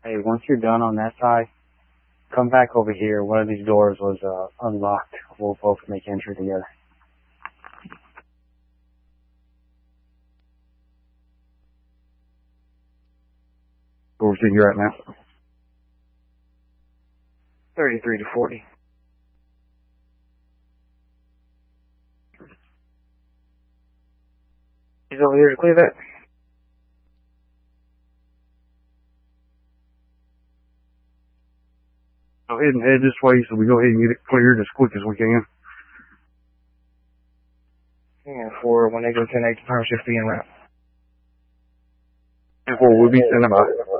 Hey, once you're done on that side, come back over here. One of these doors was unlocked. We'll both make entry together. Where we sitting here right now? 33 to 40. He's over here to clear that. Go ahead and head this way so we go ahead and get it cleared as quick as we can. Yeah, for when they go 10-8 to power shift being route. And we'll be sending by.